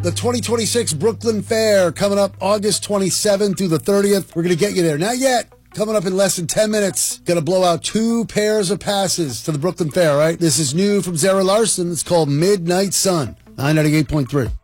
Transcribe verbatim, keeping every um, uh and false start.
The twenty twenty-six Brooklyn Fair coming up August twenty-seventh through the thirtieth. We're going to get you there. Not yet. Coming up in less than ten minutes. Going to blow out two pairs of passes to the Brooklyn Fair, right? This is new from Zara Larson. It's called Midnight Sun. nine ninety-eight point three.